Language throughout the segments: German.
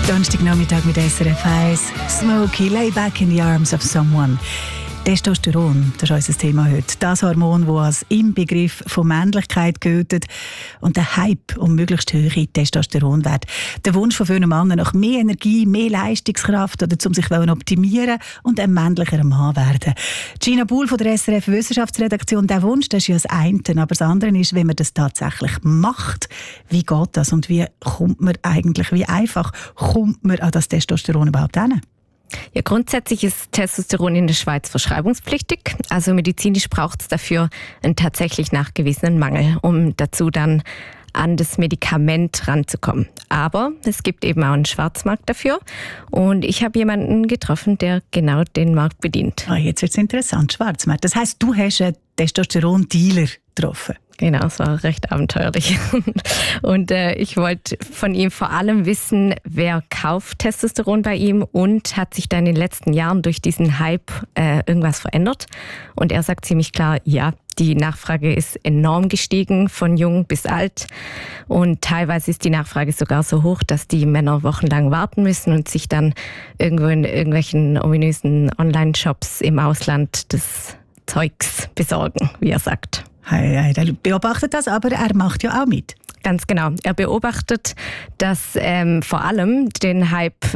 Donnerstagnachmittag mit SRF 1. Smokey, lay back in the arms of someone. Testosteron, das ist unser Thema heute. Das Hormon, das als Inbegriff von Männlichkeit gilt und der Hype um möglichst hohe Testosteronwert. Der Wunsch von vielen Männern nach mehr Energie, mehr Leistungskraft oder um sich optimieren und ein männlicher Mann werden. Gina Buhl von der SRF Wissenschaftsredaktion, der Wunsch, das ist ja das eine, aber das andere ist, wenn man das tatsächlich macht. Wie geht das und wie einfach kommt man an das Testosteron überhaupt hin? Ja, grundsätzlich ist Testosteron in der Schweiz verschreibungspflichtig. Also medizinisch braucht es dafür einen tatsächlich nachgewiesenen Mangel, um dazu dann an das Medikament ranzukommen. Aber es gibt eben auch einen Schwarzmarkt dafür. Und ich habe jemanden getroffen, der genau den Markt bedient. Jetzt wird es interessant, Schwarzmarkt. Das heisst, du hast einen Testosteron-Dealer getroffen. Genau, es war recht abenteuerlich. Und ich wollte von ihm vor allem wissen, wer kauft Testosteron bei ihm und hat sich da in den letzten Jahren durch diesen Hype irgendwas verändert? Und er sagt ziemlich klar, ja, die Nachfrage ist enorm gestiegen, von jung bis alt. Und teilweise ist die Nachfrage sogar so hoch, dass die Männer wochenlang warten müssen und sich dann irgendwo in irgendwelchen ominösen Online-Shops im Ausland des Zeugs besorgen, wie er sagt. Er beobachtet das, aber er macht ja auch mit. Ganz genau. Er beobachtet, dass vor allem der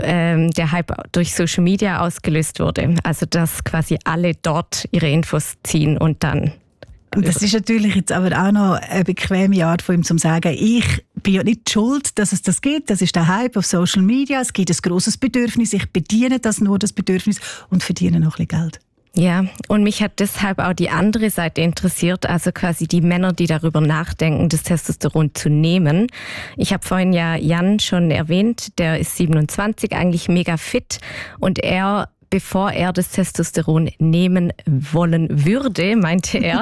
Hype durch Social Media ausgelöst wurde. Also dass quasi alle dort ihre Infos ziehen und dann... Das ist natürlich jetzt aber auch noch eine bequeme Art von ihm, zu sagen, ich bin ja nicht schuld, dass es das gibt. Das ist der Hype auf Social Media. Es gibt ein grosses Bedürfnis. Ich bediene das Bedürfnis und verdiene noch ein bisschen Geld. Ja, und mich hat deshalb auch die andere Seite interessiert, also quasi die Männer, die darüber nachdenken, das Testosteron zu nehmen. Ich habe vorhin ja Jan schon erwähnt, der ist 27, eigentlich mega fit und bevor er das Testosteron nehmen wollen würde, meinte er,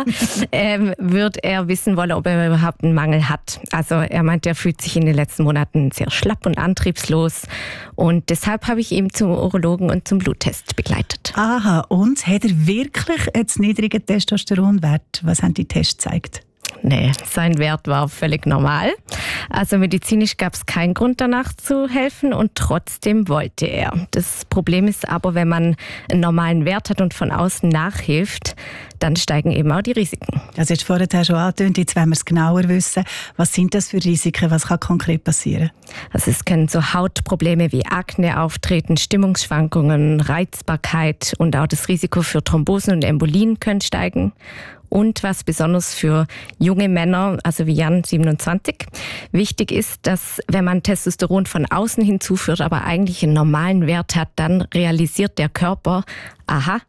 würde er wissen wollen, ob er überhaupt einen Mangel hat. Also er meinte, er fühlt sich in den letzten Monaten sehr schlapp und antriebslos und deshalb habe ich ihn zum Urologen und zum Bluttest begleitet. Aha, und hat er wirklich einen niedrigen Testosteronwert? Was haben die Tests gezeigt? Nee, sein Wert war völlig normal. Also medizinisch gab es keinen Grund danach zu helfen und trotzdem wollte er. Das Problem ist aber, wenn man einen normalen Wert hat und von außen nachhilft, dann steigen eben auch die Risiken. Also jetzt vorher schon angetönt, jetzt wollen wir es genauer wissen. Was sind das für Risiken? Was kann konkret passieren? Also es können so Hautprobleme wie Akne auftreten, Stimmungsschwankungen, Reizbarkeit und auch das Risiko für Thrombosen und Embolien können steigen. Und was besonders für junge Männer, also wie Jan 27, wichtig ist, dass wenn man Testosteron von außen hinzuführt, aber eigentlich einen normalen Wert hat, dann realisiert der Körper, aha,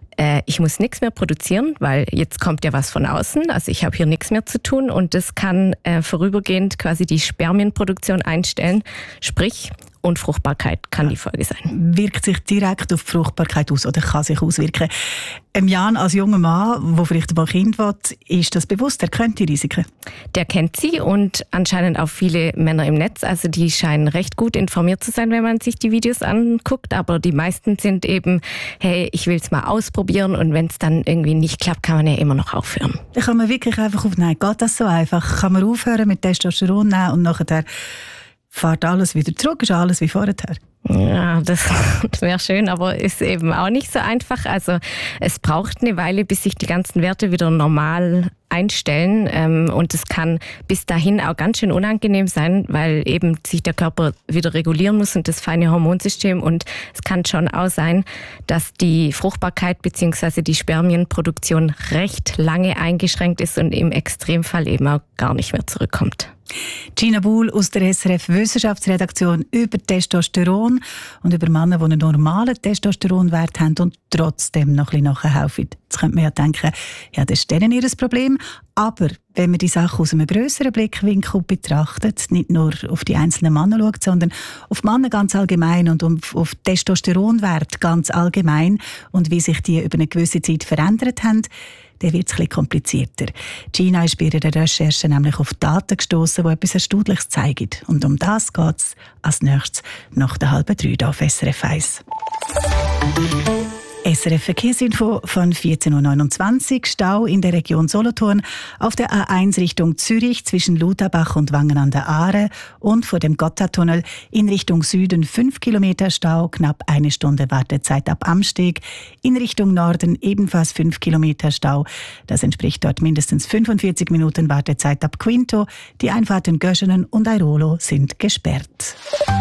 ich muss nichts mehr produzieren, weil jetzt kommt ja was von außen, also ich habe hier nichts mehr zu tun und das kann vorübergehend quasi die Spermienproduktion einstellen, sprich Unfruchtbarkeit kann die Folge sein. Wirkt sich direkt auf die Fruchtbarkeit aus oder kann sich auswirken? Jan als junger Mann, der vielleicht ein Kind will, ist das bewusst? Er kennt die Risiken? Der kennt sie und anscheinend auch viele Männer im Netz. Also die scheinen recht gut informiert zu sein, wenn man sich die Videos anguckt. Aber die meisten sind eben, hey, ich will es mal ausprobieren und wenn es dann irgendwie nicht klappt, kann man ja immer noch aufhören. Da kann man wirklich einfach nein, geht das so einfach? Kann man aufhören mit Testosteron nehmen und nachher fährt alles wieder zurück, ist alles wie vorher? Ja, das wäre schön, aber ist eben auch nicht so einfach. Also es braucht eine Weile, bis sich die ganzen Werte wieder normal einstellen und es kann bis dahin auch ganz schön unangenehm sein, weil eben sich der Körper wieder regulieren muss und das feine Hormonsystem und es kann schon auch sein, dass die Fruchtbarkeit bzw. die Spermienproduktion recht lange eingeschränkt ist und im Extremfall eben auch gar nicht mehr zurückkommt. Gina Buhl aus der SRF Wissenschaftsredaktion über Testosteron und über Männer, die einen normalen Testosteronwert haben und trotzdem noch ein bisschen nachhelfen. Jetzt könnte man ja denken, ja, das ist denen ihr Problem. Aber wenn man die Sache aus einem grösseren Blickwinkel betrachtet, nicht nur auf die einzelnen Männer schaut, sondern auf Männer ganz allgemein und auf Testosteronwert ganz allgemein und wie sich die über eine gewisse Zeit verändert haben, dann wird es ein bisschen komplizierter. Gina ist bei ihrer Recherche nämlich auf Daten gestossen, die etwas Erstaunliches zeigen. Und um das geht es als nächstes nach der 2:30 auf SRF 1. SRF Verkehrsinfo von 14.29 Uhr. Stau in der Region Solothurn auf der A1 Richtung Zürich zwischen Lutherbach und Wangen an der Aare und vor dem Gotthardtunnel in Richtung Süden 5 Kilometer Stau, knapp 1 Stunde Wartezeit ab Amsteg. In Richtung Norden ebenfalls 5 Kilometer Stau. Das entspricht dort mindestens 45 Minuten Wartezeit ab Quinto. Die Einfahrten Göschenen und Airolo sind gesperrt.